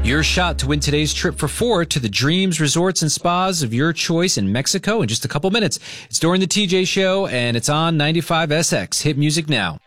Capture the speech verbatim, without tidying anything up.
Your shot to win today's trip for four to the dreams, resorts, and spas of your choice in Mexico in just a couple minutes. It's during the T J Show, and it's on ninety-five S X. Hit music now.